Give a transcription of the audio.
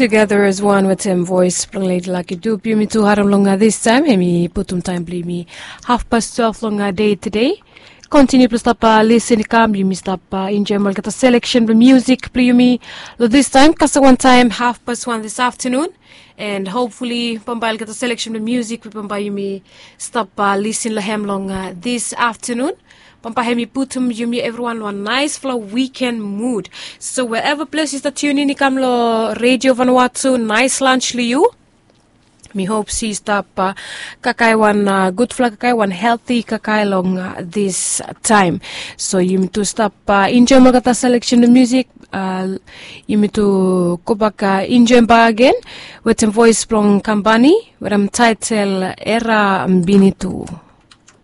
together as one with him voice plang late like do me to haram longa this time hemi putum time bli me 12:30 longa day today. Continue to stop listen come you stop in general get a selection of music play me this time cause one time 1:30 this afternoon and hopefully pambal get a selection of music we pambay me stop listen lahem longa this afternoon. Pampahemi putum yumi everyone one nice flow weekend mood. So wherever places that tune in ikamlo radio Vanuatu nice lunch liu. Me hope see stop kakai one good flow kakai one healthy kakai long this time. So you need to stop enjoy magata selection of music. You need to go back enjoy ba again with a voice from Kambani with title Era Mbinitu.